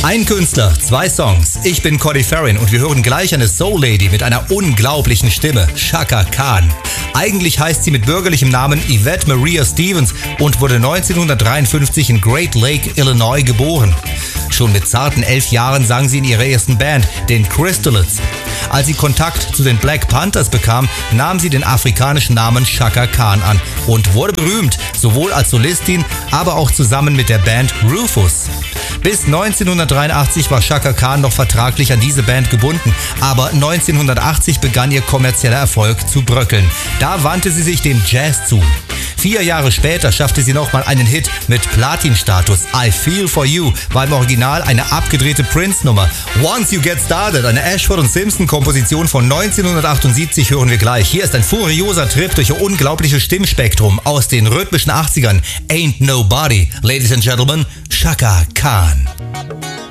Ein Künstler, 2 Songs. Ich bin Cody Farrin und wir hören gleich eine Soul Lady mit einer unglaublichen Stimme, Chaka Khan. Eigentlich heißt sie mit bürgerlichem Namen Yvette Maria Stevens und wurde 1953 in Great Lake, Illinois geboren. Schon mit zarten 11 Jahren sang sie in ihrer ersten Band, den Crystalids. Als sie Kontakt zu den Black Panthers bekam, nahm sie den afrikanischen Namen Chaka Khan an und wurde berühmt, sowohl als Solistin, aber auch zusammen mit der Band Rufus. Bis 1983 war Chaka Khan noch vertraglich an diese Band gebunden, aber 1980 begann ihr kommerzieller Erfolg zu bröckeln. Da wandte sie sich dem Jazz zu. 4 Jahre später schaffte sie nochmal einen Hit mit Platin-Status. I Feel For You war im Original eine abgedrehte Prince-Nummer. Once You Get Started, eine Ashford und Simpson-Komposition von 1978, hören wir gleich. Hier ist ein furioser Trip durch ihr unglaubliches Stimmspektrum aus den rhythmischen 80ern. Ain't Nobody, Ladies and Gentlemen, Chaka Khan.